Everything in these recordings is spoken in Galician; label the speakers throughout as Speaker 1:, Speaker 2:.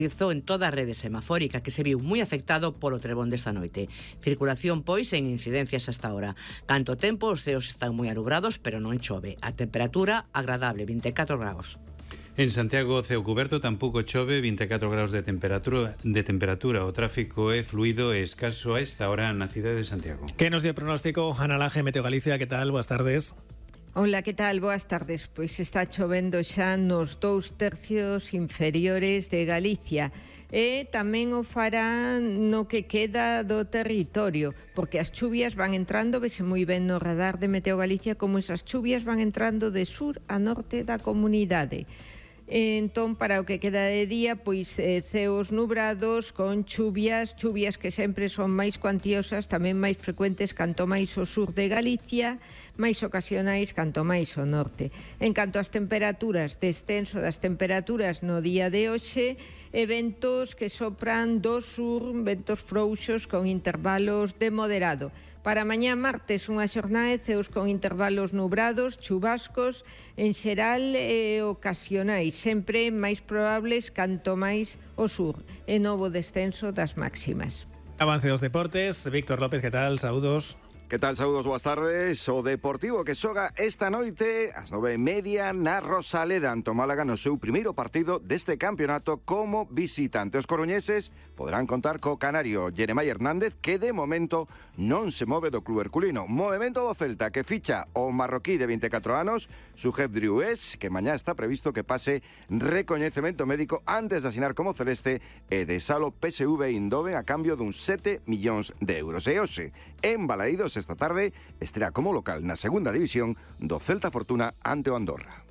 Speaker 1: en toda a rede semafórica, que se viu moi afectado polo trebón desta noite. Circulación, pois, en incidencias hasta ahora. Canto tempo, os ceos están moi alubrados, pero non chove. A temperatura agradable, 24 graus.
Speaker 2: En Santiago, ceo cuberto, tampouco chove, 24 graus de temperatura. O tráfico é fluido e escaso a esta hora na cidade de Santiago.
Speaker 3: Que nos dio pronóstico Ana Laje, Meteo Galicia? Que tal? Boas tardes.
Speaker 4: Hola, que tal? Boas tardes. Pois está chovendo xa nos 2/3 inferiores de Galicia e tamén o fará no que queda do territorio, porque as chuvias van entrando, vese moi ben no radar de Meteo Galicia como esas chuvias van entrando de sur a norte da comunidade. Entón, para o que queda de día, pois ceos nubrados con chuvias que sempre son máis cuantiosas, tamén máis frecuentes canto máis ao sur de Galicia, máis ocasionais canto máis ao norte. En canto ás temperaturas, descenso das temperaturas no día de hoxe, e ventos que sopran do sur, ventos frouxos con intervalos de moderado. Para mañá martes, unha xornada de ceos con intervalos nubrados, chubascos, en xeral ocasionais, sempre máis probables canto máis ao sur, e novo descenso das máximas.
Speaker 3: Avance dos deportes, Víctor López, que tal? Saúdos.
Speaker 5: Que tal, saúdos, boas tardes. O Deportivo que xoga esta noite ás 9:30 na Rosaleda ante o Málaga no seu primeiro partido deste campeonato como visitante. Os coruñeses poderán contar co canario Jeremai Hernández, que de momento non se move do club herculino. Movemento do Celta, que ficha o marroquí de 24 anos, Sujeb Drioués, que mañá está previsto que pase recoñecemento médico antes de asinar como celeste e de Salo PSV Eindhoven a cambio duns 7 millóns de euros. E hoxe, en Balaídos, esta tarde estrea como local na segunda división do Celta Fortuna ante o Andorra.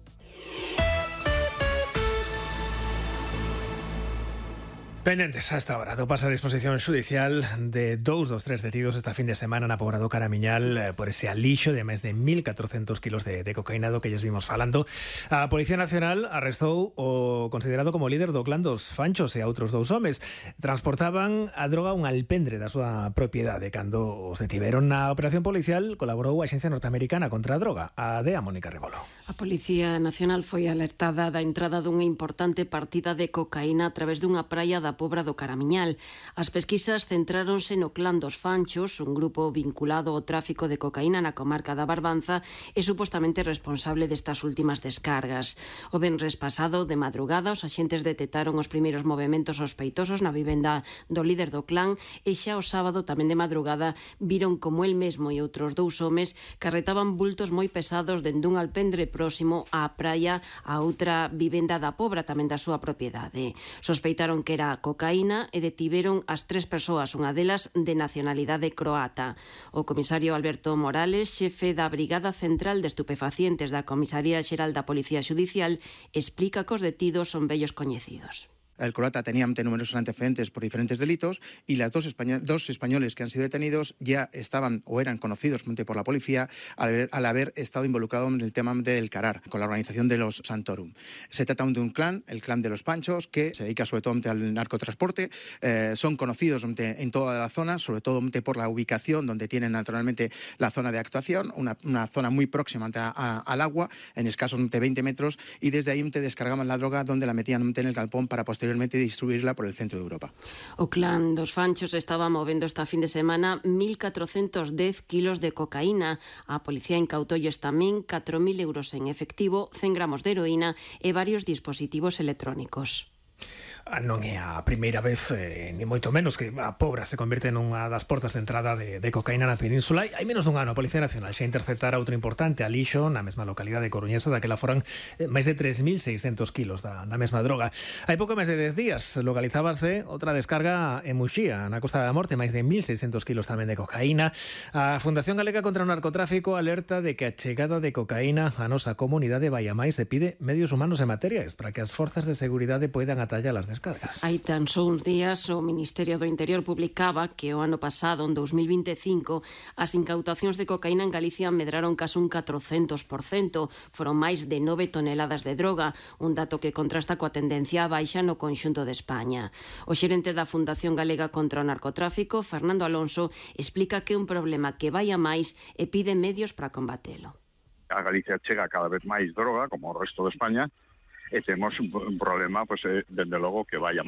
Speaker 3: Pendentes a esta hora do pase a disposición xudicial de 2 dos 3 detidos esta fin de semana na Pobrado Caramiñal por ese alixo de máis de 1.400 kilos de cocaína do que lles vimos falando. A Policía Nacional arrestou o considerado como líder do clan dos Fanchos e a outros 2 homes. Transportaban a droga a un alpendre da súa propiedade. Cando os detiveron na operación policial, colaborou a Axencia Norteamericana contra a Droga, a DEA Mónica Rebolo.
Speaker 6: A Policía Nacional foi alertada da entrada dunha importante partida de cocaína a través dunha praia da Pobra do Caramiñal. As pesquisas centráronse no clan dos Fanchos, un grupo vinculado ao tráfico de cocaína na comarca da Barbanza e supostamente responsable destas últimas descargas. O venres pasado, de madrugada, os axentes detectaron os primeiros movementos sospeitosos na vivenda do líder do clan e xa o sábado, tamén de madrugada, viron como el mesmo e outros 2 homes carretaban bultos moi pesados dende un alpendre próximo á praia a outra vivenda da Pobra, tamén da súa propiedade. Sospeitaron que era cocaína e detiveron as 3 persoas, unha delas de nacionalidade croata. O comisario Alberto Morales, xefe da Brigada Central de Estupefacientes da Comisaría Xeral da Policía Xudicial, explica que os detidos son vellos coñecidos.
Speaker 7: El croata tenía numerosos antecedentes por diferentes delitos y las dos españoles que han sido detenidos ya estaban o eran conocidos por la policía al haber estado involucrados en el tema del Carar, con la organización de los Santorum. Se trata de un clan, el clan de los Panchos, que se dedica sobre todo al narcotransporte. Son conocidos en toda la zona, sobre todo por la ubicación donde tienen naturalmente la zona de actuación, una zona muy próxima al agua, en escasos 20 metros, y desde ahí descargaban la droga donde la metían en el galpón para posteriormente distribuirla por el centro de Europa.
Speaker 6: O clan dos Fanchos estaba movendo esta fin de semana 1.410 kilos de cocaína. A policía incautolles tamén 4.000 euros en efectivo, 100 gramos de heroína e varios dispositivos electrónicos.
Speaker 3: Non é a primeira vez, ni moito menos, que a Pobra se convirte nunha das portas de entrada de cocaína na península. Hai menos dun ano a Policía Nacional xa interceptara outro importante alixo na mesma localidade coruñesa, daquela foran máis de 3.600 kilos da mesma droga. Hai pouco máis de 10 días localizábase outra descarga en Muxía, na Costa da Morte, máis de 1.600 kilos tamén de cocaína. A Fundación Galega contra o Narcotráfico alerta de que a chegada de cocaína á nosa comunidade vai a máis e pide medios humanos e materiais para que as forzas de seguridade poidan atallar as descargas.
Speaker 6: Hai tan só uns días o Ministerio do Interior publicaba que o ano pasado, en 2025, as incautacións de cocaína en Galicia medraron case un 400%. Foron máis de 9 toneladas de droga, un dato que contrasta coa tendencia a baixa no conxunto de España. O xerente da Fundación Galega contra o Narcotráfico, Fernando Alonso, explica que é un problema que vai a máis e pide medios para combatelo.
Speaker 8: A Galicia chega cada vez máis droga, como o resto de España, e temos un problema, pois, dende logo, que vai a